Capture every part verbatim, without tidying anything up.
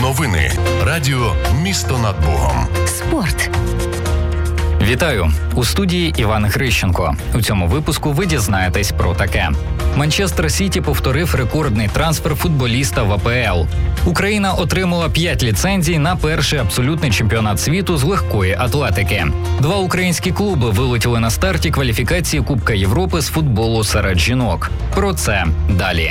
Новини. Радіо «Місто над Богом». Спорт. Вітаю! У студії Іван Грищенко. У цьому випуску ви дізнаєтесь про таке. Манчестер Сіті повторив рекордний трансфер футболіста в А Пе Ел. Україна отримала п'ять ліцензій на перший абсолютний чемпіонат світу з легкої атлетики. Два українські клуби вилетіли на старті кваліфікації Кубка Європи з футболу серед жінок. Про це далі.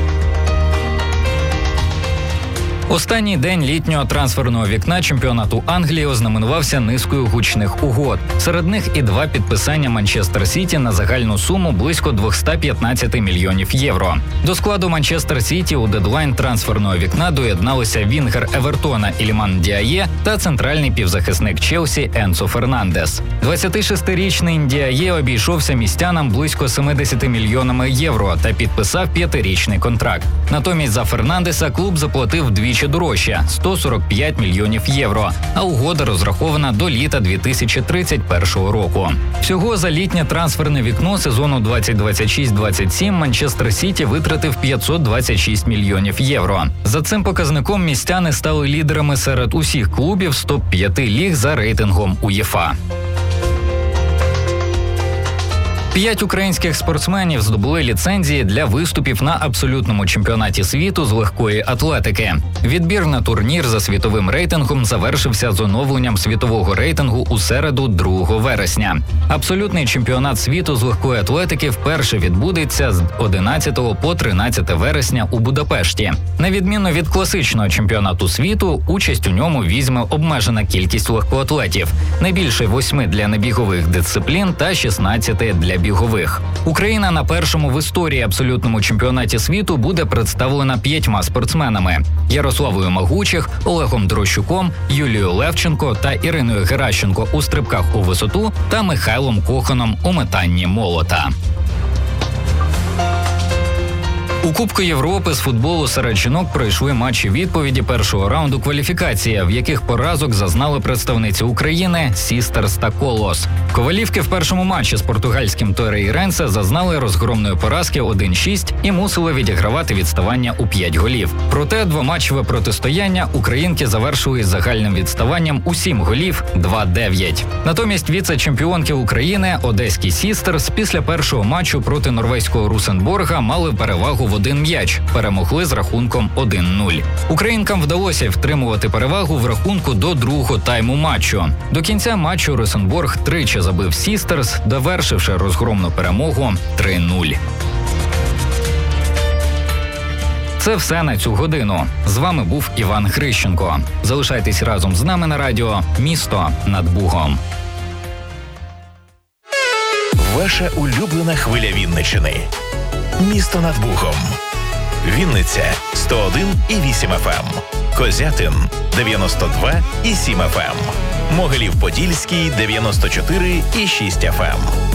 Останній день літнього трансферного вікна чемпіонату Англії ознаменувався низкою гучних угод. Серед них і два підписання Манчестер Сіті на загальну суму близько двісті п'ятнадцять мільйонів євро. До складу Манчестер Сіті у дедлайн трансферного вікна доєдналися вінгер Евертона Іліман Діає та центральний півзахисник Челсі Енцо Фернандес. двадцятишестирічний Діає обійшовся містянам близько сімдесят мільйонами євро та підписав п'ятирічний контракт. Натомість за Фернандеса клуб заплатив двічі дорожче – сто сорок п'ять мільйонів євро, а угода розрахована до літа дві тисячі тридцять першого року. Всього за літнє трансферне вікно сезону двадцять двадцять шість двадцять сім Манчестер Сіті витратив п'ятсот двадцять шість мільйонів євро. За цим показником містяни стали лідерами серед усіх клубів з топ п'яти ліг за рейтингом УЄФА. П'ять українських спортсменів здобули ліцензії для виступів на абсолютному чемпіонаті світу з легкої атлетики. Відбір на турнір за світовим рейтингом завершився з оновленням світового рейтингу у середу, другого вересня. Абсолютний чемпіонат світу з легкої атлетики вперше відбудеться з одинадцятого по тринадцяте вересня у Будапешті. На відміну від класичного чемпіонату світу, участь у ньому візьме обмежена кількість легкоатлетів – не більше восьми для небігових дисциплін та шістнадцяти для бігових. Україна на першому в історії абсолютному чемпіонаті світу буде представлена п'ятьма спортсменами – Ярославою Магучих, Олегом Дрощуком, Юлією Левченко та Іриною Геращенко у стрибках у висоту та Михайлом Коханом у метанні молота. У Кубку Європи з футболу серед жінок пройшли матчі відповіді першого раунду кваліфікації, в яких поразок зазнали представниці України Сістерс та Колос. Ковалівки в першому матчі з португальським Торейренсе зазнали розгромної поразки один шість і мусили відігравати відставання у п'ять голів. Проте двоматчеве протистояння українки завершили із загальним відставанням у сім голів – два дев'ять. Натомість віце-чемпіонки України одеські Сістерс після першого матчу проти норвезького Русенборга мали перевагу в один м'яч, перемогли з рахунком один нуль. Українкам вдалося втримувати перевагу в рахунку до другого тайму матчу. До кінця матчу Русенборг тричі забив Сістерс, довершивши розгромну перемогу три нуль. Це все на цю годину. З вами був Іван Грищенко. Залишайтесь разом з нами на радіо «Місто над Бугом». Ваша улюблена хвиля Вінниччини. «Місто над Бугом». Вінниця сто один і вісім еф ем. Козятин дев'яносто два і сім еф ем. Могилів-Подільський дев'яносто чотири і шість еф ем.